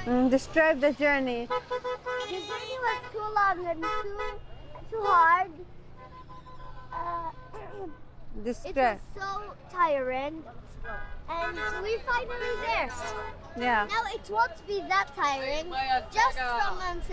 Describe the journey. The journey was too long and too hard. It Describe. was so tiring, and we finally there. Yeah. Now it won't be that tiring, just from